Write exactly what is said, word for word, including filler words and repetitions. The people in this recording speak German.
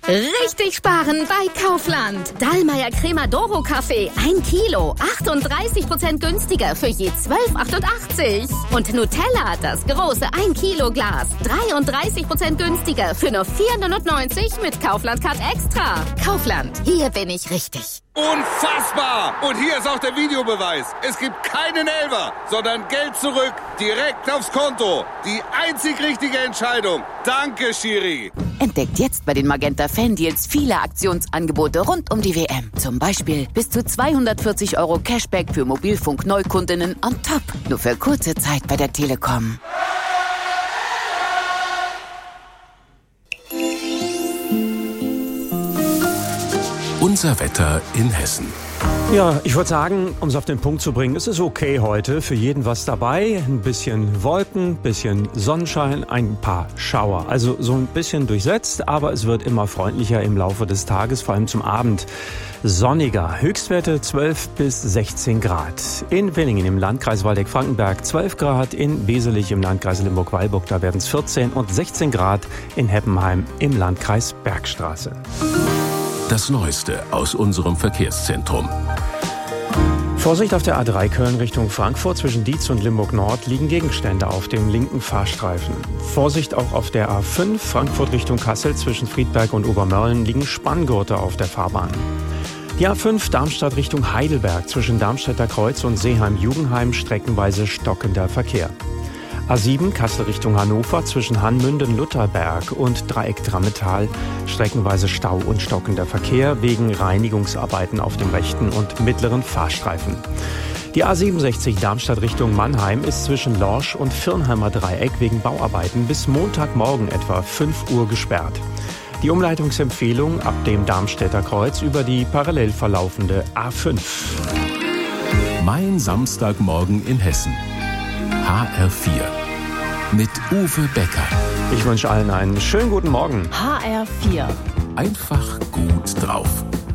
Richtig sparen bei Kaufland. Dallmayr Crema Doro Kaffee, ein Kilo, achtunddreißig Prozent günstiger für je zwölf Euro achtundachtzig. Und Nutella, das große ein Kilo Glas, dreiunddreißig Prozent günstiger für nur vier Euro neunundneunzig mit Kaufland Card Extra. Kaufland, hier bin ich richtig. Unfassbar! Und hier ist auch der Videobeweis. Es gibt keinen Elfer, sondern Geld zurück, direkt aufs Konto. Die einzig richtige Entscheidung. Danke, Schiri. Entdeckt jetzt bei den Magenta Fan-Deals viele Aktionsangebote rund um die W M. Zum Beispiel bis zu zweihundertvierzig Euro Cashback für Mobilfunk-Neukundinnen on top. Nur für kurze Zeit bei der Telekom. Unser Wetter in Hessen. Ja, ich würde sagen, um es auf den Punkt zu bringen, es ist okay heute. Für jeden was dabei. Ein bisschen Wolken, ein bisschen Sonnenschein, ein paar Schauer. Also so ein bisschen durchsetzt, aber es wird immer freundlicher im Laufe des Tages, vor allem zum Abend. Sonniger. Höchstwerte zwölf bis sechzehn Grad. In Willingen im Landkreis Waldeck-Frankenberg zwölf Grad. In Beselich im Landkreis Limburg-Weilburg, da werden es vierzehn und sechzehn Grad in Heppenheim im Landkreis Bergstraße. Das Neueste aus unserem Verkehrszentrum. Vorsicht auf der A drei Köln Richtung Frankfurt. Zwischen Dietz und Limburg Nord liegen Gegenstände auf dem linken Fahrstreifen. Vorsicht auch auf der A fünf Frankfurt Richtung Kassel. Zwischen Friedberg und Obermörlen liegen Spanngurte auf der Fahrbahn. Die A fünf Darmstadt Richtung Heidelberg. Zwischen Darmstädter Kreuz und Seeheim-Jugendheim streckenweise stockender Verkehr. A sieben Kassel Richtung Hannover zwischen Hanmünden-Lutherberg und Dreieck Drammetal streckenweise Stau und stockender Verkehr wegen Reinigungsarbeiten auf dem rechten und mittleren Fahrstreifen. Die A siebenundsechzig Darmstadt Richtung Mannheim ist zwischen Lorsch und Firnheimer Dreieck wegen Bauarbeiten bis Montagmorgen etwa fünf Uhr gesperrt. Die Umleitungsempfehlung ab dem Darmstädter Kreuz über die parallel verlaufende A fünf. Mein Samstagmorgen in Hessen. H R vier mit Uwe Becker. Ich wünsche allen einen schönen guten Morgen. H R vier. Einfach gut drauf.